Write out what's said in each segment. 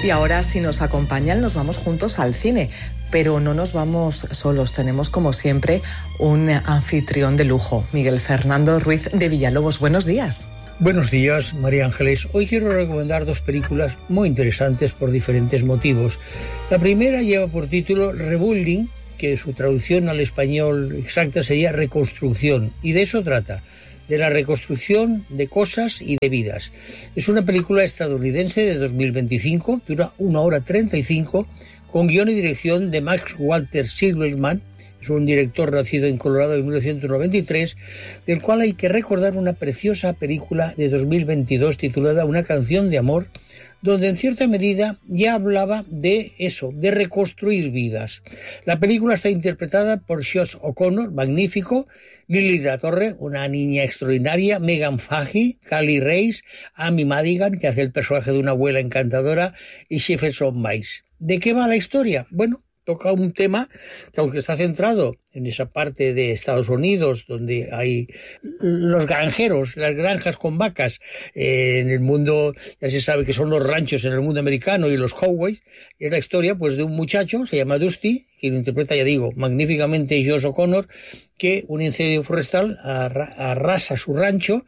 Y ahora, si nos acompañan, nos vamos juntos al cine. Pero no nos vamos solos. Tenemos, como siempre, un anfitrión de lujo, Miguel Fernando Ruiz de Villalobos. Buenos días. Buenos días, María Ángeles. Hoy quiero recomendar dos películas muy interesantes por diferentes motivos. La primera lleva por título Rebuilding, que su traducción al español exacta sería reconstrucción, y de eso trata, de la reconstrucción de cosas y de vidas. Es una película estadounidense de 2025, dura 1 hora 35, con guión y dirección de Max Walter Silverman. Es un director nacido en Colorado en 1993, del cual hay que recordar una preciosa película de 2022 titulada Una canción de amor, donde en cierta medida ya hablaba de eso, de reconstruir vidas. La película está interpretada por Josh O'Connor, magnífico, Lily de la Torre, una niña extraordinaria, Megan Fahey, Callie Reis, Amy Madigan, que hace el personaje de una abuela encantadora, y Jefferson Mice. ¿De qué va la historia? Bueno, toca un tema que, aunque está centrado en esa parte de Estados Unidos donde hay los granjeros, las granjas con vacas, en el mundo ya se sabe que son los ranchos en el mundo americano y los cowboys, es la historia pues de un muchacho, se llama Dusty, que lo interpreta, ya digo, magníficamente Josh O'Connor, que un incendio forestal arrasa su rancho,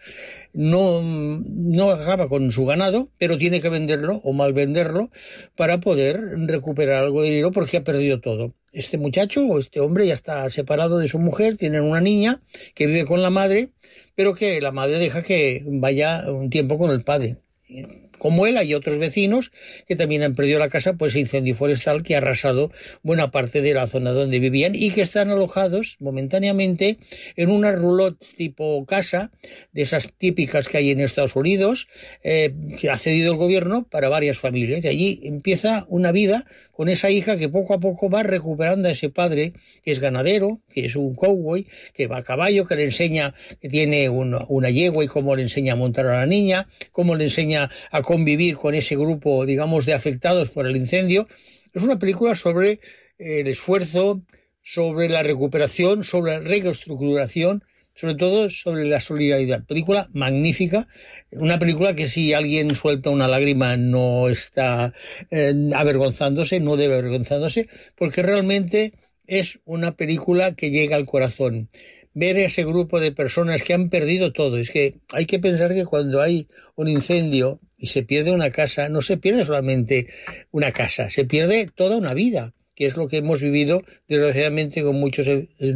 no acaba con su ganado, pero tiene que venderlo o mal venderlo para poder recuperar algo de dinero porque ha perdido todo. Este muchacho o este hombre ya está separado de su mujer, tienen una niña que vive con la madre, pero que la madre deja que vaya un tiempo con el padre. Como él, hay otros vecinos que también han perdido la casa por ese incendio forestal que ha arrasado buena parte de la zona donde vivían y que están alojados momentáneamente en una roulotte tipo casa, de esas típicas que hay en Estados Unidos, que ha cedido el gobierno para varias familias. Y allí empieza una vida con esa hija que poco a poco va recuperando a ese padre que es ganadero, que es un cowboy, que va a caballo, que le enseña, que tiene una yegua y cómo le enseña a montar a la niña, cómo le enseña a convivir con ese grupo, digamos, de afectados por el incendio. Es una película sobre el esfuerzo, sobre la recuperación, sobre la reestructuración, sobre todo sobre la solidaridad. Película magnífica, una película que si alguien suelta una lágrima no está avergonzándose, no debe avergonzándose, porque realmente es una película que llega al corazón. Ver ese grupo de personas que han perdido todo. Es que hay que pensar que cuando hay un incendio y se pierde una casa, no se pierde solamente una casa, se pierde toda una vida, que es lo que hemos vivido desgraciadamente con muchas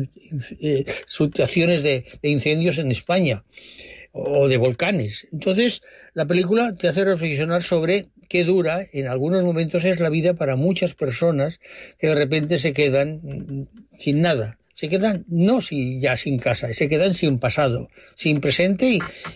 situaciones de incendios en España o de volcanes. Entonces, la película te hace reflexionar sobre qué dura en algunos momentos es la vida para muchas personas que de repente se quedan sin nada. Se quedan no ya sin casa, se quedan sin pasado, sin presente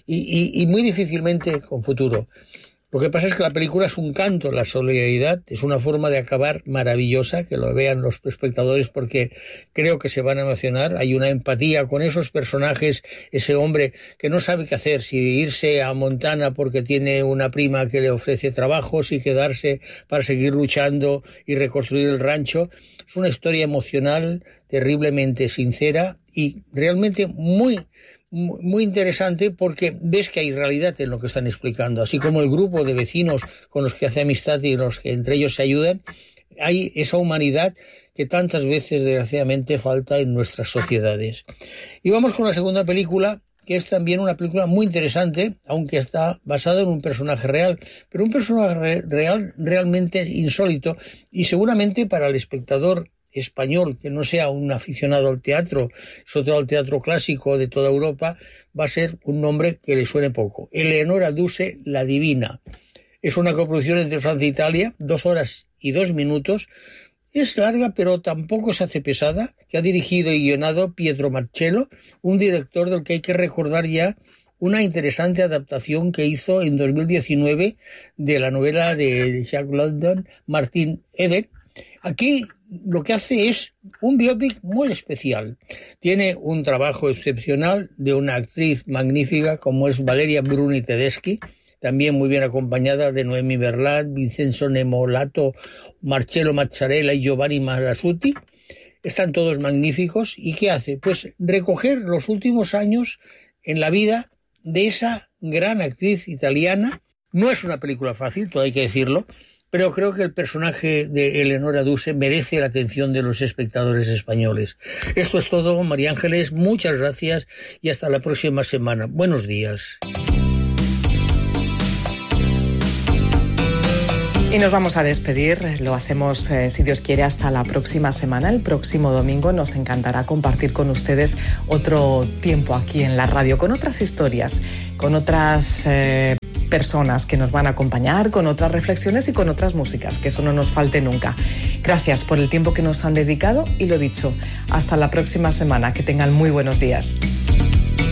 y muy difícilmente con futuro. Lo que pasa es que la película es un canto a la solidaridad, es una forma de acabar maravillosa, que lo vean los espectadores porque creo que se van a emocionar. Hay una empatía con esos personajes, ese hombre que no sabe qué hacer, si irse a Montana porque tiene una prima que le ofrece trabajo, si quedarse para seguir luchando y reconstruir el rancho. Es una historia emocional, terriblemente sincera y realmente muy interesante porque ves que hay realidad en lo que están explicando, así como el grupo de vecinos con los que hace amistad y los que entre ellos se ayudan. Hay esa humanidad que tantas veces desgraciadamente falta en nuestras sociedades. Y vamos con la segunda película, que es también una película muy interesante, aunque está basada en un personaje real, pero un personaje real realmente insólito y seguramente para el espectador español que no sea un aficionado al teatro, sobre todo al teatro clásico de toda Europa, va a ser un nombre que le suene poco. Eleonora Duse, La Divina. Es una coproducción entre Francia e Italia, 2 horas y 2 minutos. Es larga, pero tampoco se hace pesada, que ha dirigido y guionado Pietro Marcello, un director del que hay que recordar ya una interesante adaptación que hizo en 2019 de la novela de Jack London, Martin Eden. Aquí lo que hace es un biopic muy especial. Tiene un trabajo excepcional de una actriz magnífica como es Valeria Bruni Tedeschi, también muy bien acompañada de Noemi Berlat, Vincenzo Nemolato, Marcello Mazzarella y Giovanni Marasutti. Están todos magníficos. ¿Y qué hace? Pues recoger los últimos años en la vida de esa gran actriz italiana. No es una película fácil, todo hay que decirlo, pero creo que el personaje de Eleonora Duse merece la atención de los espectadores españoles. Esto es todo, María Ángeles, muchas gracias y hasta la próxima semana. Buenos días. Y nos vamos a despedir, lo hacemos, si Dios quiere, hasta la próxima semana. El próximo domingo nos encantará compartir con ustedes otro tiempo aquí en la radio, con otras historias, con otras personas que nos van a acompañar, con otras reflexiones y con otras músicas, que eso no nos falte nunca. Gracias por el tiempo que nos han dedicado y lo dicho, hasta la próxima semana, que tengan muy buenos días.